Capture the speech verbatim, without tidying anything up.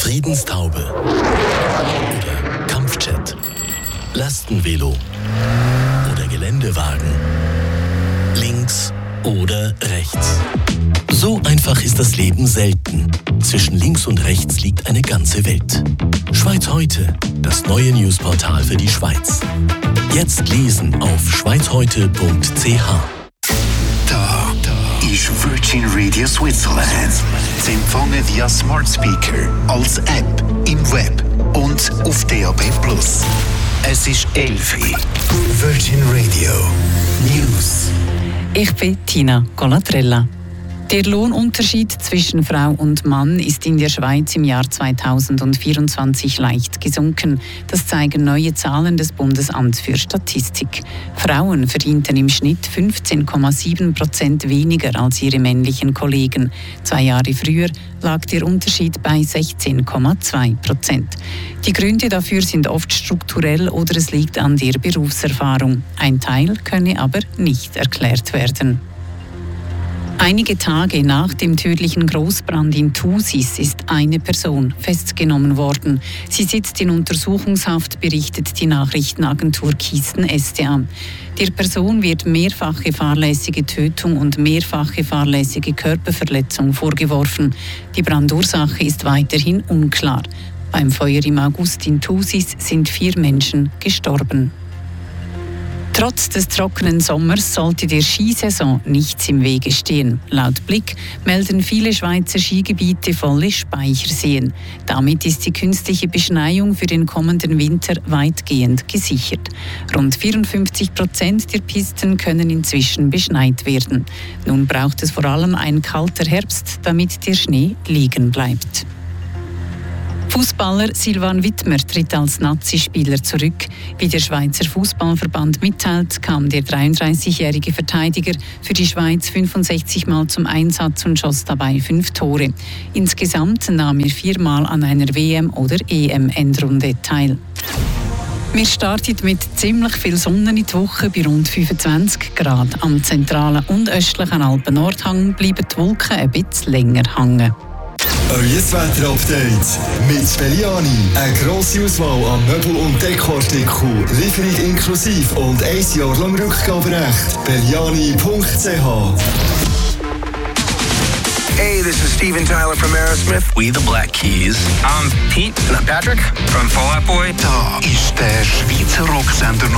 Friedenstaube oder Kampfjet, Lastenvelo oder Geländewagen, links oder rechts. So einfach ist das Leben selten. Zwischen links und rechts liegt eine ganze Welt. Schweiz heute, das neue Newsportal für die Schweiz. Jetzt lesen auf schweizheute punkt c h. Da, da ist Virgin Radio Switzerland. Sie empfangen via Smart Speaker, als App, im Web und auf D A B plus. Es ist elf Uhr. Virgin Radio News. Ich bin Tina Colatrella. Der Lohnunterschied zwischen Frau und Mann ist in der Schweiz im Jahr zweitausendvierundzwanzig leicht gesunken. Das zeigen neue Zahlen des Bundesamts für Statistik. Frauen verdienten im Schnitt fünfzehn Komma sieben Prozent weniger als ihre männlichen Kollegen. Zwei Jahre früher lag der Unterschied bei sechzehn Komma zwei Prozent. Die Gründe dafür sind oft strukturell oder es liegt an der Berufserfahrung. Ein Teil könne aber nicht erklärt werden. Einige Tage nach dem tödlichen Großbrand in Thusis ist eine Person festgenommen worden. Sie sitzt in Untersuchungshaft, berichtet die Nachrichtenagentur Kisten S D A. Der Person wird mehrfache fahrlässige Tötung und mehrfache fahrlässige Körperverletzung vorgeworfen. Die Brandursache ist weiterhin unklar. Beim Feuer im August in Thusis sind vier Menschen gestorben. Trotz des trockenen Sommers sollte der Skisaison nichts im Wege stehen. Laut Blick melden viele Schweizer Skigebiete volle Speicherseen. Damit ist die künstliche Beschneiung für den kommenden Winter weitgehend gesichert. Rund vierundfünfzig Prozent der Pisten können inzwischen beschneit werden. Nun braucht es vor allem ein kalter Herbst, damit der Schnee liegen bleibt. Fußballer Silvan Wittmer tritt als Nazi-Spieler zurück. Wie der Schweizer Fußballverband mitteilt, kam der dreiunddreißigjährige Verteidiger für die Schweiz fünfundsechzig Mal zum Einsatz und schoss dabei fünf Tore. Insgesamt nahm er viermal an einer W M- oder E M-Endrunde teil. Wir starten mit ziemlich viel Sonne in die Woche bei rund fünfundzwanzig Grad. Am zentralen und östlichen Alpen-Nordhang bleiben die Wolken ein bisschen länger hängen. Euer Wetter-Update mit Belliani. Eine grosse Auswahl an Möbel- und Dekoartikeln. Lieferung inklusive und ein Jahr lang Rückgaberecht. Belliani punkt c h. Hey, this is Steven Tyler from Aerosmith. We the Black Keys. I'm Pete. And I'm Patrick from Fall Out Boy. Da ist der Schweizer Rocksender